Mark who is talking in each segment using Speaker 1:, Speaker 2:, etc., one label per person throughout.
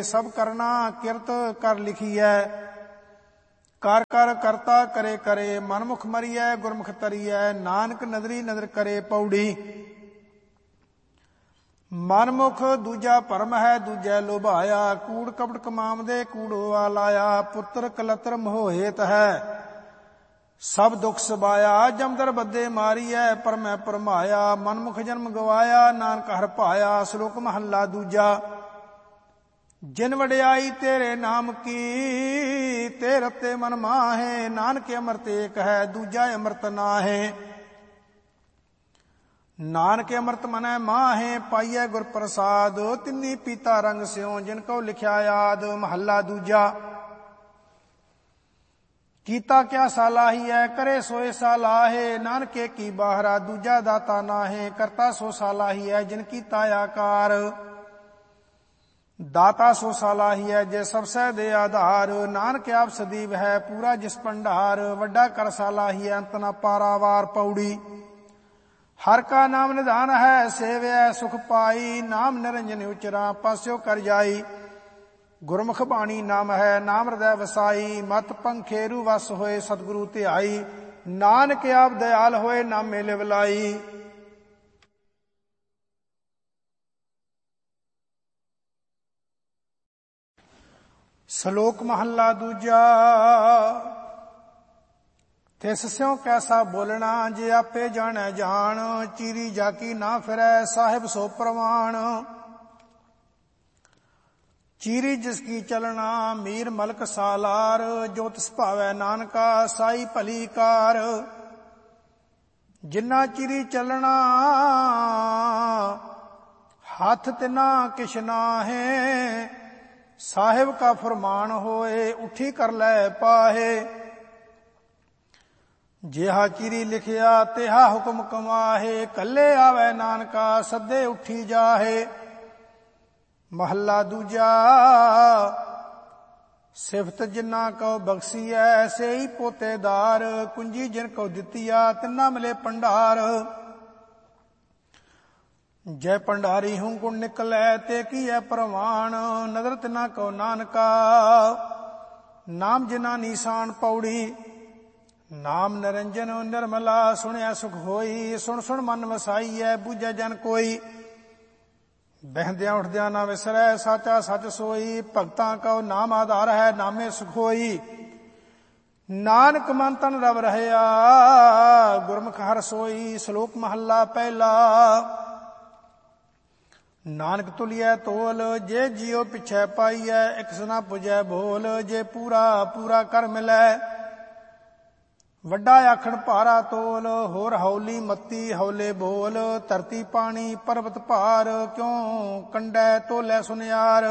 Speaker 1: ਸਭ ਕਰਨਾ ਕਿਰਤ ਕਰ ਲਿਖੀਐ। ਕਰ ਕਰ ਕਰਤਾ ਕਰੇ ਕਰੇ, ਮਨਮੁਖ ਮਰੀਐ ਗੁਰਮੁਖ ਤਰੀਐ, ਨਾਨਕ ਨਦਰੀ ਨਦਰ ਕਰੇ ਪੌੜੀ। ਮਨਮੁਖ ਦੂਜਾ ਭਰਮ ਹੈ ਦੂਜੈ ਲੋਭਾਇਆ, ਕੂੜ ਕਪਟ ਕਮਾਵਦੇ ਕੂੜੋਆ ਲਾਇਆ। ਪੁੱਤਰ ਕਲਤਰ ਮੋਹ ਹੇਤ ਹੈ ਸਭ ਦੁਖ ਸਬਾਇਆ, ਜਮਦਰ ਬੱਦੇ ਮਾਰੀਐ ਪਰ ਮੈਂ ਪਰਮਾਇਆ। ਮਨਮੁਖ ਜਨਮ ਗਵਾਇਆ ਨਾਨਕ ਹਰ ਭਾਇਆ, ਸ਼ਲੋਕ ਮਹੱਲਾ ਦੂਜਾ। ਜਿਨ ਵਡਿਆਈ ਤੇਰੇ ਨਾਮ ਕੀ, ਤੇ ਰਤੇ ਮਨ ਮਾਹੇ। ਨਾਨਕ ਅੰਮ੍ਰਿਤ ਏਕ ਹੈ ਦੂਜਾ ਅੰਮ੍ਰਿਤ ਨਾਹੇ। ਨਾਨਕ ਅੰਮ੍ਰਿਤ ਮਨੈ ਮਾਹੇ, ਪਾਈਐ ਗੁਰ ਪ੍ਰਸਾਦ। ਤਿੰਨੀ ਪੀਤਾ ਰੰਗ ਸਿਉ ਜਿਨ ਕਉ ਲਿਖਿਆ ਯਾਦ। ਮਹੱਲਾ ਦੂਜਾ। ਕੀਤਾ ਕਿਆ ਸਾਲਾਹੀਐ ਕਰੇ ਸੋਏ ਸਾਲਾਹੇ, ਨਾਨਕ ਏਕੀ ਬਾਹਰਾ ਦੂਜਾ ਦਾਤਾ ਨਾਹੇ। ਕਰਤਾ ਸੋ ਸਾਲਾਹੀਐ ਜਿਨ ਕੀਤਾ ਆਕਾਰ, ਦਾਤਾ ਸੋ ਸਾਲਾਹੀਐ ਜੇ ਸਭ ਸਹਿ ਦੇ ਆਧਾਰ। ਨਾਨਕ ਆਪ ਸਦੀਵ ਹੈ ਪੂਰਾ ਜਿਸ ਭੰਡਾਰ, ਵੱਡਾ ਕਰ ਸਾਲਾਹੀਐ ਅੰਤ ਨ ਪਾਰਾਵਾਰ ਪੌੜੀ। ਹਰ ਕਾ ਨਾਮ ਨਿਧਾਨ ਹੈ ਸੇਵਿਐ ਸੁਖ ਪਾਈ, ਨਾਮ ਨਿਰੰਜਨ ਉਚਰਾ ਪਾਸਿਓ ਕਰ ਜਾਈ। ਗੁਰਮੁਖ ਬਾਣੀ ਨਾਮ ਹੈ ਨਾਮ ਹਿਰਦੈ ਵਸਾਈ, ਮਤ ਪੰਖੇਰੂ ਵਸ ਹੋਏ ਸਤਿਗੁਰੂ ਧਿਆਈ। ਨਾਨਕ ਆਪ ਦਇਆਲ ਹੋਏ ਨਾਮੇ ਲਿਵ ਲਾਈ। ਸ਼ਲੋਕ ਮਹੱਲਾ ਦੂਜਾ। ਤਿਸ ਸਿਉ ਕੈਸਾ ਬੋਲਣਾ ਜੇ ਆਪੇ ਜਾਣੈ ਜਾਣ, ਚੀਰੀ ਜਾਕੀ ਨਾ ਫਿਰੈ ਸਾਹਿਬ ਸੋ ਪ੍ਰਵਾਣ। ਚੀਰੀ ਜਿਸ ਕੀ ਚਲਣਾ ਮੀਰ ਮਲਕ ਸਾਲਾਰ, ਜੋ ਤਿਸ ਭਾਵੈ ਨਾਨਕਾ ਸਾਈ ਭਲੀ ਕਾਰ। ਜਿਨਾ ਚੀਰੀ ਚਲਣਾ ਹੱਥ ਤਿਨਾ ਕਿਛ ਨਾਹੇ, ਸਾਹਿਬ ਕਾ ਫਰਮਾਨ ਹੋਏ ਉਠੀ ਕਰ ਲੈ ਪਾਹੇ। ਜਿਹਾ ਚੀਰੀ ਲਿਖਿਆ ਤਿਹਾ ਹੁਕਮ ਕਮਾਹੇ, ਕੱਲੇ ਆਵੈ ਨਾਨਕਾ ਸੱਦੇ ਉਠੀ ਜਾਹੇ। ਮਹੱਲਾ ਦੂਜਾ। ਸਿਫਤ ਜਿਨਾ ਕਉ ਬਖਸੀਐ ਸੇਈ ਪੋਤੇਦਾਰ, ਕੁੰਜੀ ਜਿਨ ਕਉ ਦਿੱਤੀਆ ਤਿਨਾ ਮਿਲੇ ਭੰਡਾਰ। ਜੈ ਭੰਡਾਰੀ ਹੂੰ ਗੁਣ ਨਿਕਲੈ ਤੇ ਕੀ ਹੈ ਪ੍ਰਵਾਨ, ਨਦਰ ਤਿਨਾ ਕਉ ਨਾਨਕਾ ਨਾਮ ਜਿਨਾ ਨੀਸਾਨ ਪੌੜੀ। ਨਾਮ ਨਿਰੰਜਨ ਨਿਰਮਲਾ ਸੁਣਿਆ ਸੁਖ ਹੋਈ, ਸੁਣ ਸੁਣ ਮਨ ਵਸਾਈਐ ਬੂਝੈ ਜਨ ਕੋਈ। ਬਹਿੰਦਿਆਂ ਉੱਠਦਿਆਂ ਨਾ ਵਿਸਰੈ ਸਾਚਾ ਸੱਚ ਸੋਈ, ਭਗਤਾਂ ਕਉ ਨਾਮ ਆਧਾਰ ਹੈ ਨਾਮੇ ਸੁਖ ਹੋਈ। ਨਾਨਕ ਮਨ ਤਨ ਰਵ ਰਹਿਆ ਗੁਰਮੁਖ ਹਰਿ ਸੋਈ। ਸ਼ਲੋਕ ਮਹੱਲਾ ਪਹਿਲਾ। ਨਾਨਕ ਤੁਲਿਐ ਤੋਲ ਜੇ ਜੀਉ ਪਿਛੈ ਪਾਈਐ, ਇਕ ਸੁਨਾ ਪੁਜੈ ਬੋਲ ਜੇ ਪੂਰਾ ਪੂਰਾ ਕਰ ਮਿਲੈ। ਵੱਡਾ ਆਖਣ ਭਾਰਾ ਤੋਲ ਹੋਰ ਹੌਲੀ ਮੱਤੀ ਹੌਲੇ ਬੋਲ, ਧਰਤੀ ਪਾਣੀ ਪਰਬਤ ਭਾਰ ਕਿਉ ਕੰਡੈ ਤੋਲੇ ਸੁਨਿਆਰ।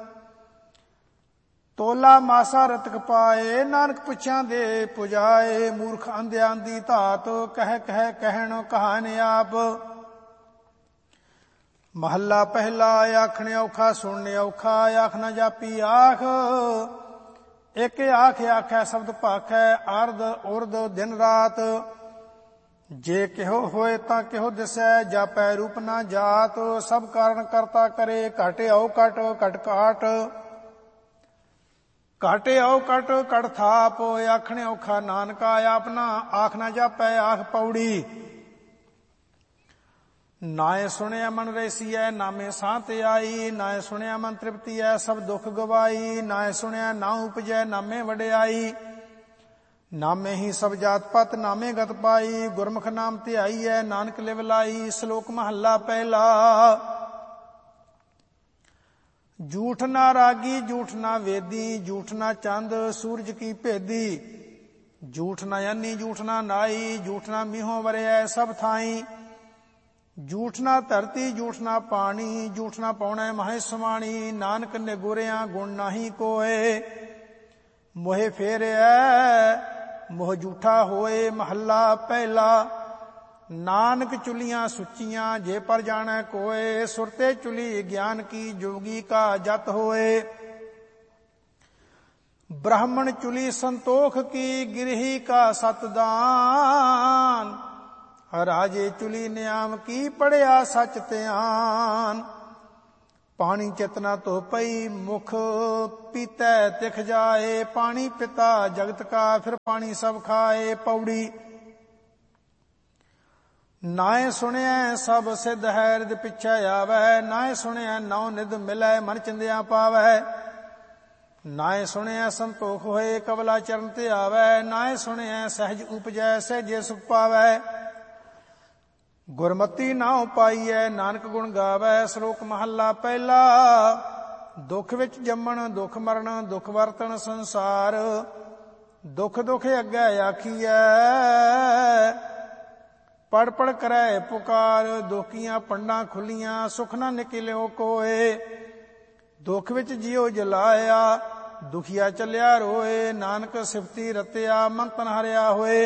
Speaker 1: ਤੋਲਾ ਮਾਸਾ ਰਤਕ ਪਾਏ ਨਾਨਕ ਪੁੱਛਾਂ ਦੇ ਪੁਜਾਏ, ਮੂਰਖ ਅੰਧਿਆਂ ਦੀ ਧਾਤ ਕਹਿ ਕਹਿ ਕਹਿਣ ਕਹਾਣ ਆਪ। ਮਹੱਲਾ ਪਹਿਲਾ। ਆਖਣ ਔਖਾ ਸੁਣਨ ਔਖਾ, ਆਖ ਨਾ ਜਾਪੀ ਆਖ। ਇੱਕ ਆਖ ਆਖੈ ਸ਼ਬਦ ਭਾਖੈ, ਅਰਧ ਉਰਧ ਦਿਨ ਰਾਤ। ਜੇ ਕਿਹੋ ਹੋਏ ਤਾਂ ਕਿਹੋ ਦਿਸੈ, ਜਾਪੈ ਰੂਪ ਨਾ ਜਾਤ। ਸਭ ਕਾਰਨ ਕਰਤਾ ਕਰੇ ਘਟ ਔ ਘਟ ਘਟ ਘਾਟ। ਘਟ ਔ ਘਟ ਘਟ ਥਾਪ, ਆਖਣ ਔਖਾ ਨਾਨਕਾ ਆਪਨਾ। ਆਖ ਨਾ ਜਾਪੈ ਆਖ ਪੌੜੀ। ਨਾਏ ਸੁਣਿਆ ਮਨ ਰੈਸੀਐ ਨਾਮੇ ਸਾਂਤ ਆਈ, ਨਾਏ ਸੁਣਿਆ ਮਨ ਤ੍ਰਿਪਤੀਐ ਸਭ ਦੁਖ ਗਵਾਈ। ਨਾਏ ਸੁਣਿਆ ਨਾ ਉਪਜੈ ਨਾਮੇ ਵਡਿਆਈ, ਨਾਮੇ ਹੀ ਸਭ ਜਾਤ ਪਤ ਨਾਮੇ ਗਤ ਪਾਈ। ਗੁਰਮੁਖ ਨਾਮ ਧਿਆਈਐ ਨਾਨਕ ਲਿਵ ਲਾਈ। ਸ਼ਲੋਕ ਮਹੱਲਾ ਪਹਿਲਾ। ਝੂਠ ਨਾ ਰਾਗੀ ਝੂਠ ਨਾ ਵੇਦੀ, ਝੂਠ ਨਾ ਚੰਦ ਸੂਰਜ ਕੀ ਭੇਦੀ। ਝੂਠ ਨਾ ਅੰਨੀ ਝੂਠ ਨਾ ਨਾਈ, ਝੂਠ ਨਾ ਮੀਹੋਂ ਵਰਿਐ ਸਭ ਥਾਈ। ਝੂਠ ਨਾ ਧਰਤੀ ਝੂਠ ਨਾ ਪਾਣੀ, ਝੂਠ ਨਾ ਪਾਉਣੈ ਮਹੇ ਸਮਾਣੀ। ਨਾਨਕ ਨਿਗੁਰਿਆ ਗੁਣ ਨਾਹੀ ਕੋਏ, ਮੋਹਿ ਫੇਰਿਐ ਮੋਹ ਝੂਠਾ ਹੋਏ। ਮਹੱਲਾ ਪਹਿਲਾ। ਨਾਨਕ ਚੁਲੀਆਂ ਸੁੱਚੀਆਂ ਜੇ ਪਰ ਜਾਣੈ ਕੋਏ, ਸੁਰਤੇ ਚੁਲੀ ਗਿਆਨ ਕੀ ਜੋਗੀ ਕਾ ਜਤ ਹੋਏ। ਬ੍ਰਾਹਮਣ ਚੁਲੀ ਸੰਤੋਖ ਕੀ, ਗਿਰਹੀ ਕਾ ਸਤਦਾਨ। ਰਾਜੇ ਚੁਲੀ ਨਿਆਮ ਕੀ, ਪੜਿਆ ਸਚ ਧਿਆਨ। ਪਾਣੀ ਚਿਤਨਾ ਧੋ ਪਈ, ਮੁਖ ਪੀਤੈ ਤਿਖ ਜਾਏ। ਪਾਣੀ ਪਿਤਾ ਜਗਤ ਕਾ, ਫਿਰ ਪਾਣੀ ਸਭ ਖਾਏ। ਪੌੜੀ ਨਾਏ ਸੁਣਿਐ ਸਭ ਸਿੱਧ ਹੈ, ਰਿਦ ਪਿਛੈ ਆਵੈ। ਨਾਏ ਸੁਣਿਐ ਨੌ ਨਿਧ ਮਿਲੈ, ਮਨ ਚਿੰਦਿਆ ਪਾਵੈ। ਨਾਏ ਸੁਣਿਐ ਸੰਤੋਖ ਹੋਏ, ਕਬਲਾ ਚਰਨ ਤੇ ਆਵੈ। ਨਾਏ ਸੁਣਿਐ ਸਹਿਜ ਉਪਜੈ, ਸਹਿਜੇ ਸੁਖ ਪਾਵੈ। ਗੁਰਮਤੀ ਨਾਉ ਪਾਈਐ, ਨਾਨਕ ਗੁਣ ਗਾਵੈ। ਸ਼ਲੋਕ ਮਹੱਲਾ ਪਹਿਲਾ। ਦੁੱਖ ਵਿੱਚ ਜੰਮਣ ਦੁੱਖ ਮਰਨ, ਦੁੱਖ ਵਰਤਣ ਸੰਸਾਰ। ਦੁੱਖ ਦੁੱਖ ਅੱਗੇ ਆਖੀਐ, ਪੜ ਪੜ ਕਰੈ ਪੁਕਾਰ। ਦੁਖੀਆਂ ਪੰਡਾਂ ਖੁੱਲੀਆਂ, ਸੁਖ ਨਾ ਨਿਕਲਿਓ ਕੋਏ। ਦੁੱਖ ਵਿੱਚ ਜਿਉ ਜਲਾਇਆ, ਦੁਖੀਆ ਚੱਲਿਆ ਰੋਏ। ਨਾਨਕ ਸਿਫਤੀ ਰਤਿਆ, ਮਨ ਤਨ ਹਰਿਆ ਹੋਏ।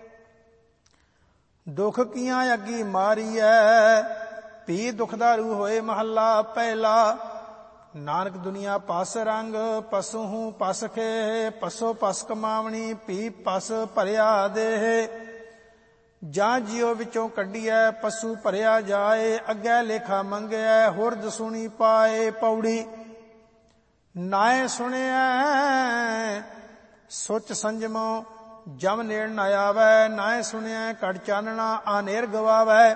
Speaker 1: ਦੁੱਖ ਕੀਆਂ ਅੱਗੀ ਮਾਰੀਐ, ਪੀ ਦੁਖਦਾਰੂ ਹੋਏ। ਮਹੱਲਾ ਪਹਿਲਾ। ਨਾਨਕ ਦੁਨੀਆ ਪਸ ਰੰਗ, ਪਸੂ ਹੂੰ ਪਸ ਖੇ। ਪਸੋ ਪਸ ਕਮਾਵਣੀ, ਪੀ ਪਸ ਭਰਿਆ ਦੇਹ। ਜਾਂ ਜਿਉ ਵਿੱਚੋਂ ਕੱਢੀਐ, ਪਸੂ ਭਰਿਆ ਜਾਏ। ਅੱਗੇ ਲੇਖਾ ਮੰਗਿਐ, ਹੋਰ ਦਸੂਣੀ ਪਾਏ। ਪੌੜੀ ਨਾਏ ਸੁਣਿਐ ਸੁਚ ਸੰਜਮੋ, ਜਮ ਨੇੜ ਨ ਆਵੈ। ਨਾਏ ਸੁਣਿਐ ਘਟ ਚਾਨਣਾ, ਆਨੇਰ ਗਵਾਵੈ।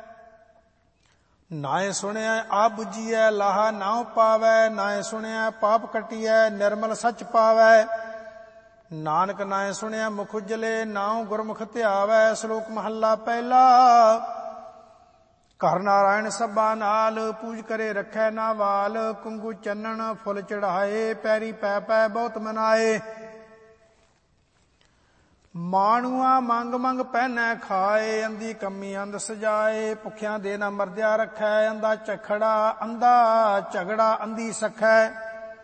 Speaker 1: ਨਾਏ ਸੁਣਿਐ ਆਪ ਬੁਝੀਐ, ਲਾਹਾ ਨਾਉ ਪਾਵੈ। ਨਾਏ ਸੁਣਿਐ ਪਾਪ ਕਟੀਐ, ਨਿਰਮਲ ਸੱਚ ਪਾਵੈ। ਨਾਨਕ ਨਾਏ ਸੁਣਿਆ ਮੁਖ ਉਜਲੇ, ਨਾਉ ਗੁਰਮੁਖ ਧਿਆਵੈ। ਸ਼ਲੋਕ ਮਹੱਲਾ ਪਹਿਲਾ। ਘਰ ਨਾਰਾਇਣ ਸਭਾ ਨਾਲ, ਪੂਜ ਕਰੇ ਰੱਖੈ ਨਾ ਵਾਲ। ਕੁੰਗੂ ਚੰਨਣ ਫੁੱਲ ਚੜਾਏ, ਪੈਰੀ ਪੈ ਪੈ ਬਹੁਤ ਮਨਾਏ। ਮਾਣੂਆ ਮੰਗ ਮੰਗ ਪਹਿਨੈ ਖਾਏ, ਅੰਧੀ ਕੰਮੀ ਅੰਧ ਸਜਾਏ। ਭੁੱਖਿਆਂ ਦੇ ਨਾ ਮਰਦਿਆ ਰੱਖੈ, ਅੰਧਾ ਝਖੜਾ ਅੰਧਾ ਝਗੜਾ ਅੰਧੀ ਸਖੈ।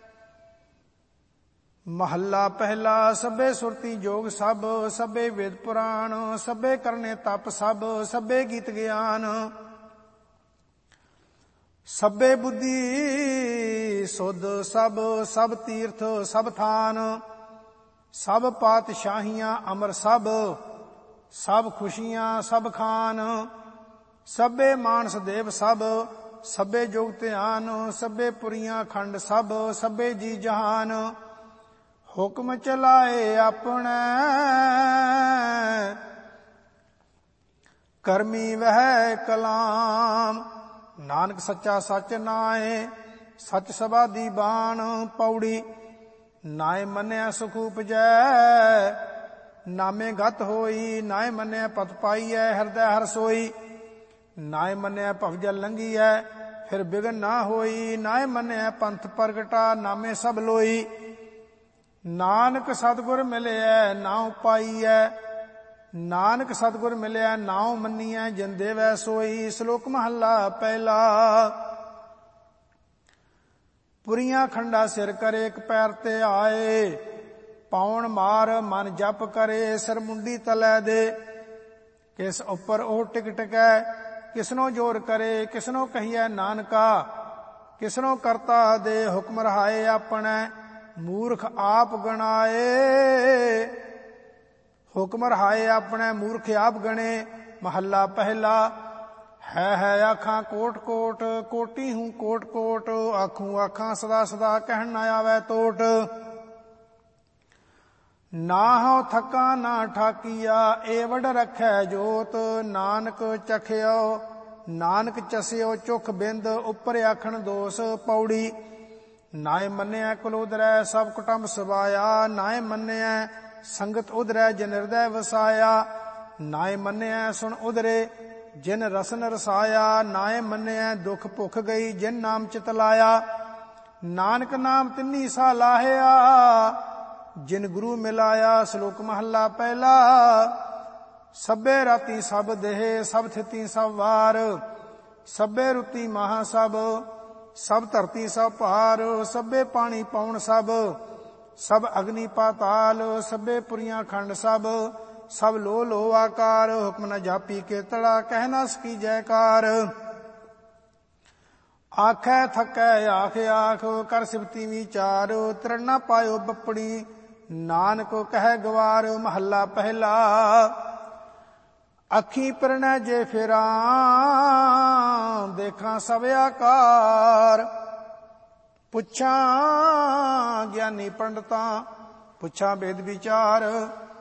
Speaker 1: ਮਹੱਲਾ ਪਹਿਲਾ। ਸਭੇ ਸੁਰਤੀ ਜੋਗ ਸਭ, ਸਭੇ ਵੇਦ ਪੁਰਾਣ। ਸਭੇ ਕਰਨੇ ਤਪ ਸਭ, ਸਭੇ ਗੀਤ ਗਿਆਨ। ਸਭੇ ਬੁੱਧੀ ਸੁਧ ਸਭ, ਸਭ ਤੀਰਥ ਸਭ ਥਾਨ। ਸਭ ਪਾਤਸ਼ਾਹੀਆਂ ਅਮਰ ਸਭ, ਸਭ ਖੁਸ਼ੀਆਂ ਸਭ ਖਾਨ। ਸਭੇ ਮਾਨਸ ਦੇਵ ਸਭ, ਸਭੇ ਜੋਗ ਧਿਆਨ। ਸਭੇ ਪੁਰੀਆਂ ਖੰਡ ਸਭ, ਸਭੇ ਜੀ ਜਹਾਨ। ਹੁਕਮ ਚਲਾਏ ਆਪਣੇ, ਕਰਮੀ ਵਹਿ ਕਲਾਮ। ਨਾਨਕ ਸੱਚਾ ਸੱਚ ਨਾਏ, ਸੱਚ ਸਬਾਦੀ ਬਾਣ। ਪੌੜੀ ਨਾਏ ਮੰਨਿਆ ਸੁਖ ਉਪਜੈ, ਨਾਮੇ ਗਤ ਹੋਈ। ਨਾਏ ਮੰਨਿਆ ਪਤ ਪਾਈਐ, ਹਿਰਦੈ ਹਰ ਸੋਈ। ਨਾਏ ਮੰਨਿਆ ਭਵਜਲ ਲੰਘੀਐ, ਫਿਰ ਬਿਗਨ ਨਾ ਹੋਈ। ਨਾਏ ਮੰਨਿਆ ਪੰਥ ਪ੍ਰਗਟਾ, ਨਾਮੇ ਸਭ ਲੋਈ। ਨਾਨਕ ਸਤਿਗੁਰ ਮਿਲਿਐ, ਨਾਉ ਪਾਈਐ। ਨਾਨਕ ਸਤਿਗੁਰ ਮਿਲਿਆ, ਨਾਉ ਮੰਨੀਐ। ਜਿਨ ਦੇਵੈ ਸੋਈ। ਸ਼ਲੋਕ ਮਹੱਲਾ ਪਹਿਲਾ। ਪੁਰੀਆਂ ਖੰਡਾ ਸਿਰ ਕਰੇ, ਇੱਕ ਪੈਰ ਤੇ ਆਏ। ਪਾਉਣ ਮਾਰ ਮਨ ਜਪ ਕਰੇ, ਸਿਰ ਮੁੰਡੀ ਤਲੈ ਦੇ। ਕਿਸ ਉੱਪਰ ਉਹ ਟਿਕ ਟਿਕੈ, ਕਿਸਨੋ ਜੋਰ ਕਰੇ। ਕਿਸਨੋ ਕਹੀਐ ਨਾਨਕਾ, ਕਿਸਨੋ ਕਰਤਾ ਦੇ। ਹੁਕਮ ਰਹਾਏ ਆਪਣੈ, ਮੂਰਖ ਆਪ ਗਣਾਏ। ਹੁਕਮ ਰਹਾਏ ਆਪਣੇ, ਮੂਰਖ ਆਪ ਗਣੇ। ਮਹੱਲਾ ਪਹਿਲਾ। ਹੈ ਆਖਾਂ ਕੋਟ ਕੋਟ, ਕੋਟੀ ਹੂੰ ਕੋਟ ਕੋਟ। ਆਖੂੰ ਆਖਾਂ ਸਦਾ ਸਦਾ, ਕਹਿਣ ਨਾ ਆਵੈ ਟੋਟ। ਨਾ ਹਉ ਥਕਾ ਨਾ ਠਾਕੀਆ, ਏ ਵਡ ਰੱਖੈ ਜੋਤ। ਨਾਨਕ ਚਖਿਓ ਨਾਨਕ ਚਸਿਓ, ਚੁਖ ਬਿੰਦ ਉੱਪਰ ਆਖਣ ਦੋਸ। ਪੌੜੀ ਨਾਏ ਮੰਨਿਆ ਕੁਲ ਉਦਰੈ, ਸਭ ਕੁਟੰਬ ਸਵਾਇਆ। ਨਾਏ ਮੰਨਿਆ ਸੰਗਤ ਉਦਰੈ, ਜਿਨ ਹਿਰਦੈ ਵਸਾਇਆ। ਨਾਏ ਮੰਨਿਆ ਸੁਣ ਉਦਰੇ, ਜਿਨ ਰਸਨ ਰਸਾਇਆ। ਨਾਏ ਮੰਨਿਆ ਦੁਖ ਭੁੱਖ ਗਈ, ਜਿਨ ਨਾਮ ਚਿਤ ਲਾਇਆ। ਨਾਨਕ ਨਾਮ ਤਿੰਨੀ ਸਾ ਲਾਹਿਆ, ਜਿਨ ਗੁਰੂ ਮਿਲਾਇਆ। ਸ਼ਲੋਕ ਮਹੱਲਾ ਪਹਿਲਾ। ਸਭੇ ਰਾਤੀ ਸਭ ਦੇਹ, ਸਭ ਥਿਤੀ ਸਭ ਵਾਰ। ਸਭੇ ਰੁਤੀ ਮਹਾ ਸਭ, ਸਭ ਧਰਤੀ ਸਭ ਭਾਰ। ਸਭੇ ਪਾਣੀ ਪਾਉਣ ਸਭ, ਸਭ ਅਗਨੀ ਪਾਤਾਲ। ਸਭੇ ਪੁਰੀਆਂ ਖੰਡ ਸਭ, ਸਭ ਲੋ ਲੋ ਆਕਾਰ। ਹੁਕਮ ਨ ਜਾਪੀ ਕੇਤੜਾ, ਕਹਿ ਨਾ ਸਕੀ ਜੈਕਾਰ। ਆਖੈ ਥਕੈ ਆਖ ਆਖ, ਕਰ ਸਿਫਤੀ ਵਿਚਾਰ। ਤ੍ਰਿਣ ਨਾ ਪਾਇਓ ਬੱਪੜੀ, ਨਾਨਕ ਕਹਿ ਗਵਾਰ। ਮਹੱਲਾ ਪਹਿਲਾ। ਅੱਖੀ ਪਿਰਣੈ ਜੇ ਫਿਰਾਂ, ਦੇਖਾਂ ਸਭ ਆਕਾਰ। ਪੁੱਛਾਂ ਗਿਆਨੀ ਪੰਡਤਾਂ, ਪੁੱਛਾਂ ਬੇਦ ਵਿਚਾਰ,